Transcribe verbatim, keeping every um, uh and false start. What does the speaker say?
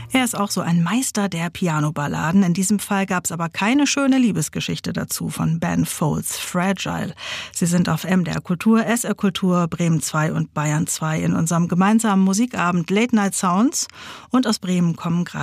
Er ist auch so ein Meister der Pianoballaden. In diesem Fall gab es aber keine schöne Liebesgeschichte dazu von Ben Folds Fragile. Sie sind auf M D R Kultur, S R Kultur, Bremen zwei und Bayern zwei in unserem gemeinsamen Musikabend Late Night Sounds. Und aus Bremen kommen gerade